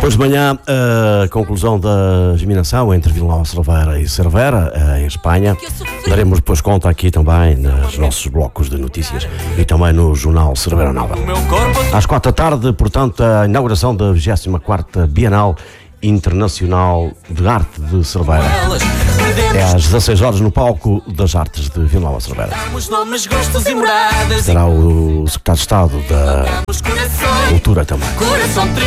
Hoje de manhã, a conclusão da eliminação entre Vila Nova de Cerveira e Cervera, em Espanha. Daremos depois conta aqui também nos nossos blocos de notícias e também no jornal Cerveira Nova. Às 4 da tarde, portanto, a inauguração da 24ª Bienal Internacional de Arte de Cerveira. É às 16 horas no palco das Artes de Vila Nova de Cerveira. Será o secretário de Estado da Cultura também.